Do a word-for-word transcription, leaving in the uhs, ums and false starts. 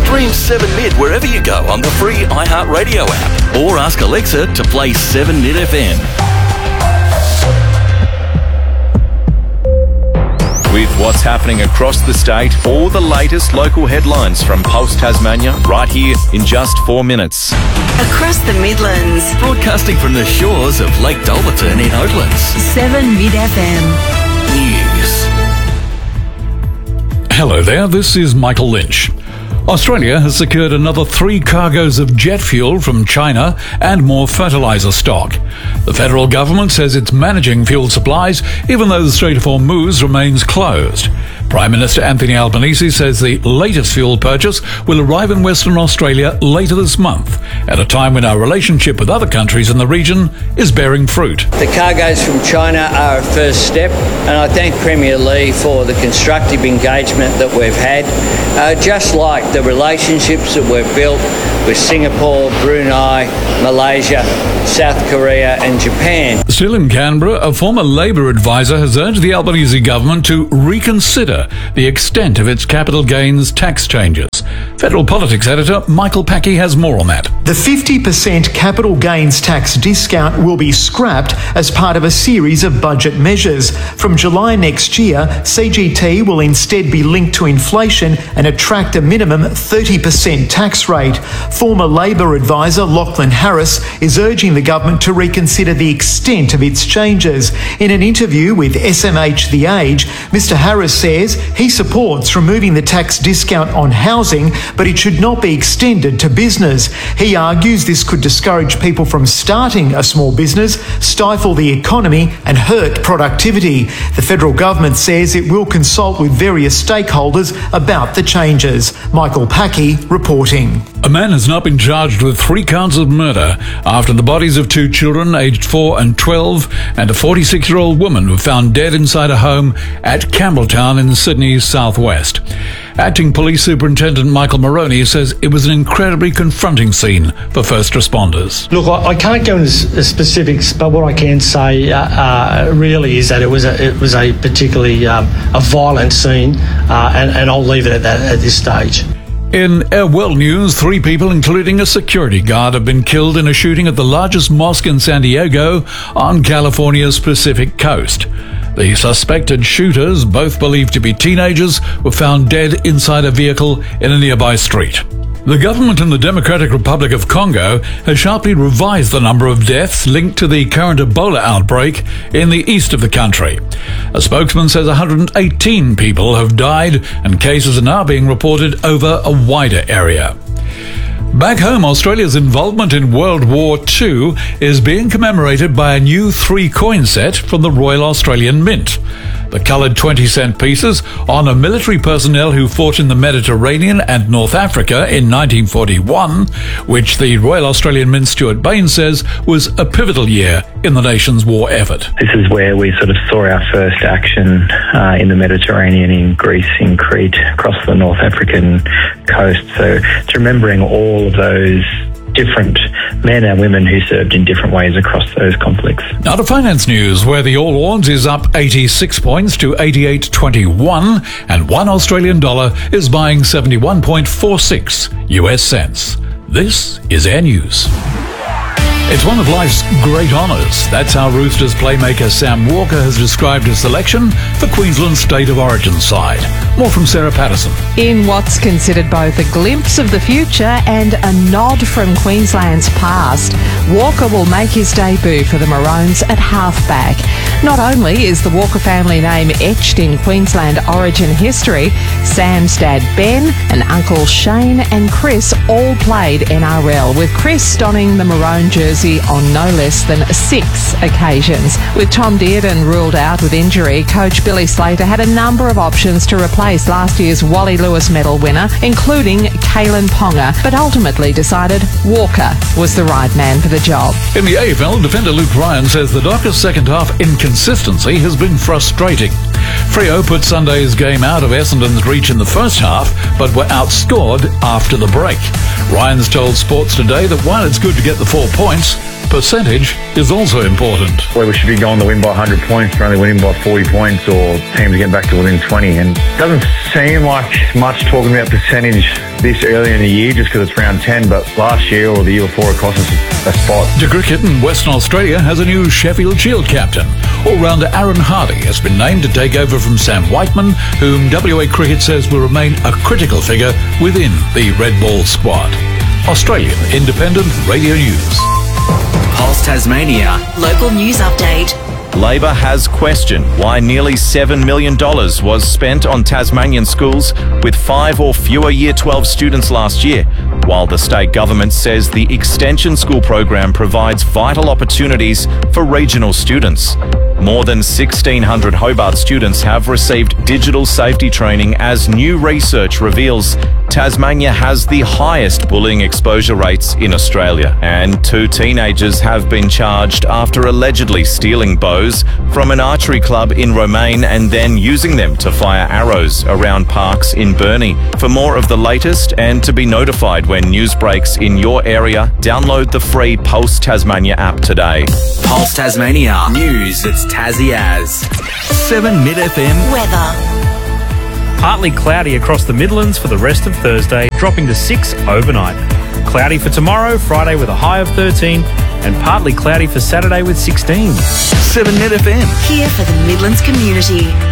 Stream seven Mid wherever you go on the free iHeartRadio app, or ask Alexa to play seven Mid F M. With what's happening across the state, all the latest local headlines from Pulse Tasmania right here in just four minutes. Across the Midlands. Broadcasting from the shores of Lake Dolberton in Oatlands. seven Mid F M. News. Hello there, this is Michael Lynch. Australia has secured another three cargoes of jet fuel from China and more fertiliser stock. The federal government says it's managing fuel supplies even though the Strait of Hormuz remains closed. Prime Minister Anthony Albanese says the latest fuel purchase will arrive in Western Australia later this month, at a time when our relationship with other countries in the region is bearing fruit. The cargoes from China are a first step, and I thank Premier Lee for the constructive engagement that we've had, uh, just like the relationships that we've built with Singapore, Brunei, Malaysia, South Korea and Japan. Still in Canberra, a former Labor advisor has urged the Albanese government to reconsider the extent of its capital gains tax changes. Federal politics editor Michael Packey has more on that. The fifty percent capital gains tax discount will be scrapped as part of a series of budget measures. From July next year, C G T will instead be linked to inflation and attract a minimum thirty percent tax rate. Former Labor advisor Lachlan Harris is urging the government to reconsider the extent of its changes. In an interview with S M H The Age, Mr Harris says he supports removing the tax discount on housing, but it should not be extended to business. He argues this could discourage people from starting a small business, stifle the economy and hurt productivity. The federal government says it will consult with various stakeholders about the changes. Michael Packey reporting. A man has now been charged with three counts of murder after the bodies of two children aged four and twelve and a forty-six-year-old woman were found dead inside a home at Campbelltown in Sydney's southwest. Acting Police Superintendent Michael Moroney says it was an incredibly confronting scene for first responders. Look, I, I can't go into specifics, but what I can say uh, uh, really is that it was a, it was a particularly um, a violent scene, uh, and, and I'll leave it at that at this stage. In Air World News, three people, including a security guard, have been killed in a shooting at the largest mosque in San Diego on California's Pacific coast. The suspected shooters, both believed to be teenagers, were found dead inside a vehicle in a nearby street. The government in the Democratic Republic of Congo has sharply revised the number of deaths linked to the current Ebola outbreak in the east of the country. A spokesman says one hundred eighteen people have died and cases are now being reported over a wider area. Back home, Australia's involvement in World War Two is being commemorated by a new three-coin set from the Royal Australian Mint. The coloured twenty cent pieces honour military personnel who fought in the Mediterranean and North Africa in nineteen forty-one, which the Royal Australian Mint Stuart Bain says was a pivotal year in the nation's war effort. This is where we sort of saw our first action uh, in the Mediterranean, in Greece, in Crete, across the North African coast. So it's remembering all of those different men and women who served in different ways across those conflicts. Now to finance news, where the All Ords is up eighty-six points to eighty-eight twenty-one, and one Australian dollar is buying seventy-one point four six U S cents. This is Air News. It's one of life's great honours. That's how Roosters playmaker Sam Walker has described his selection for Queensland's State of Origin side. More from Sarah Patterson. In what's considered both a glimpse of the future and a nod from Queensland's past, Walker will make his debut for the Maroons at halfback. Not only is the Walker family name etched in Queensland Origin history, Sam's dad Ben and Uncle Shane and Chris all played N R L, with Chris donning the Maroon jersey on no less than six occasions. With Tom Dearden ruled out with injury, coach Billy Slater had a number of options to replace last year's Wally Lewis medal winner, including Kalen Ponga, but ultimately decided Walker was the right man for the job. In the A F L, defender Luke Ryan says the Dockers' second half inconsistency has been frustrating. Freo put Sunday's game out of Essendon's reach in the first half, but were outscored after the break. Ryan's told Sports Today that while it's good to get the four points, Percentage is also important. Well, we should be going to win by one hundred points. We're only winning by forty points, or teams getting back to within twenty. And it doesn't seem like much talking about percentage this early in the year just because it's round ten, but last year or the year before it cost us a spot. To cricket in Western Australia has a new Sheffield Shield captain. All-rounder Aaron Hardy has been named to take over from Sam Whiteman, whom W A Cricket says will remain a critical figure within the Red Ball squad. Australian Independent Radio News. Pulse Tasmania. Local news update. Labor has questioned why nearly seven million dollars was spent on Tasmanian schools with five or fewer Year twelve students last year, while the state government says the Extension School program provides vital opportunities for regional students. More than sixteen hundred Hobart students have received digital safety training as new research reveals Tasmania has the highest bullying exposure rates in Australia. And two teenagers have been charged after allegedly stealing bows from an archery club in Romaine and then using them to fire arrows around parks in Burnie. For more of the latest and to be notified when news breaks in your area, download the free Pulse Tasmania app today. Pulse Tasmania. News that's Tassie as. seven Mid F M. Weather. Partly cloudy across the Midlands for the rest of Thursday, dropping to six overnight. Cloudy for tomorrow, Friday with a high of thirteen, and partly cloudy for Saturday with sixteen. seven Mid F M. Here for the Midlands community.